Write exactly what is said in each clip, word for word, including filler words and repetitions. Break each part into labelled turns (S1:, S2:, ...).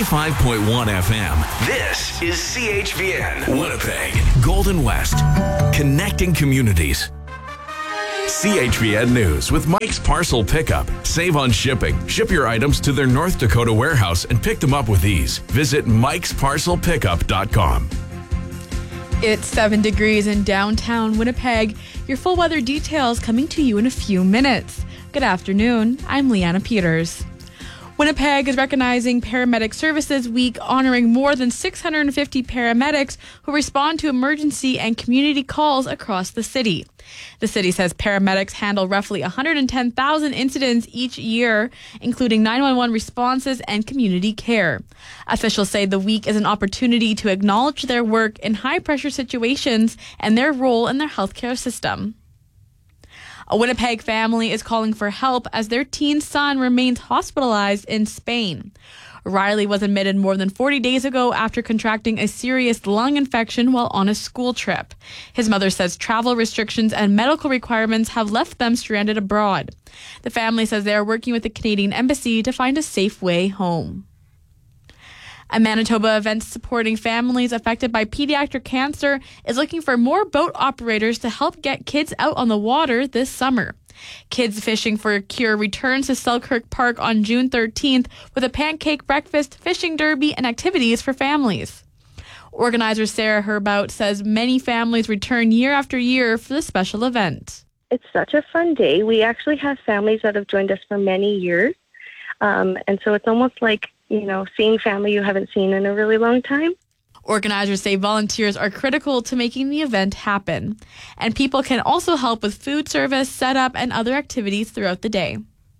S1: ninety-five point one F M. This is C H V N, Winnipeg, Golden West, connecting communities. C H V N News with Mike's Parcel Pickup. Save on shipping. Ship your items to their North Dakota warehouse and pick them up with ease. Visit mikes parcel pickup dot com.
S2: It's seven degrees in downtown Winnipeg. Your full weather details coming to you in a few minutes. Good afternoon. I'm Leanna Peters. Winnipeg is recognizing Paramedic Services Week, honoring more than six hundred fifty paramedics who respond to emergency and community calls across the city. The city says paramedics handle roughly one hundred ten thousand incidents each year, including nine one one responses and community care. Officials say the week is an opportunity to acknowledge their work in high-pressure situations and their role in their healthcare system. A Winnipeg family is calling for help as their teen son remains hospitalized in Spain. Riley was admitted more than forty days ago after contracting a serious lung infection while on a school trip. His mother says travel restrictions and medical requirements have left them stranded abroad. The family says they are working with the Canadian Embassy to find a safe way home. A Manitoba event supporting families affected by pediatric cancer is looking for more boat operators to help get kids out on the water this summer. Kids Fishing for a Cure returns to Selkirk Park on June thirteenth with a pancake breakfast, fishing derby, and activities for families. Organizer Sarah Herbout says many families return year after year for the special event.
S3: It's such a fun day. We actually have families that have joined us for many years. Um, and so it's almost like, you know, seeing family you haven't seen in a really long time.
S2: Organizers say volunteers are critical to making the event happen. And people can also help with food service, setup, and other activities throughout the day.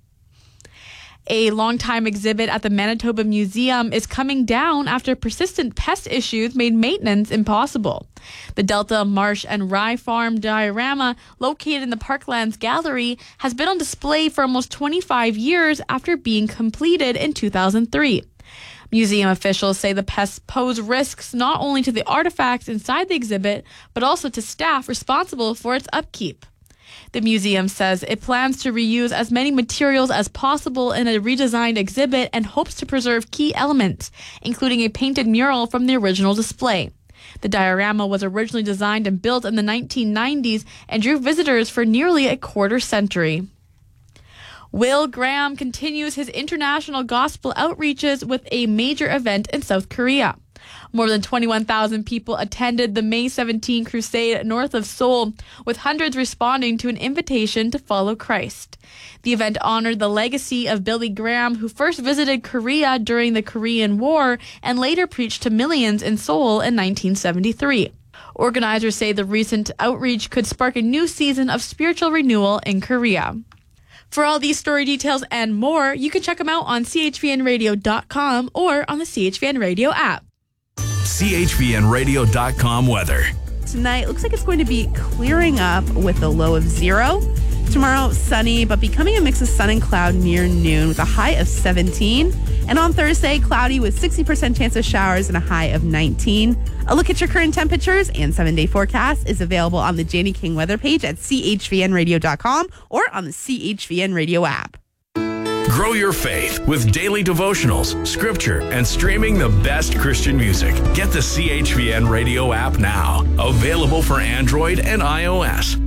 S2: A longtime exhibit at the Manitoba Museum is coming down after persistent pest issues made maintenance impossible. The Delta Marsh and Rye Farm diorama, located in the Parklands Gallery, has been on display for almost twenty-five years after being completed in two thousand three. Museum officials say the pests pose risks not only to the artifacts inside the exhibit, but also to staff responsible for its upkeep. The museum says it plans to reuse as many materials as possible in a redesigned exhibit and hopes to preserve key elements, including a painted mural from the original display. The diorama was originally designed and built in the nineteen nineties and drew visitors for nearly a quarter century. Will Graham continues his international gospel outreaches with a major event in South Korea. More than twenty-one thousand people attended the May seventeenth crusade north of Seoul, with hundreds responding to an invitation to follow Christ. The event honored the legacy of Billy Graham, who first visited Korea during the Korean War and later preached to millions in Seoul in nineteen seventy-three. Organizers say the recent outreach could spark a new season of spiritual renewal in Korea. For all these story details and more, you can check them out on c h v n radio dot com or on the C H V N Radio app.
S1: C H V N radio dot com weather.
S4: Tonight looks like it's going to be clearing up with a low of zero. Tomorrow, sunny, but becoming a mix of sun and cloud near noon with a high of seventeen. And on Thursday, cloudy with sixty percent chance of showers and a high of nineteen. A look at your current temperatures and seven-day forecast is available on the Janie King weather page at c h v n radio dot com or on the C H V N Radio app.
S1: Grow your faith with daily devotionals, scripture, and streaming the best Christian music. Get the C H V N Radio app now. Available for Android and iOS.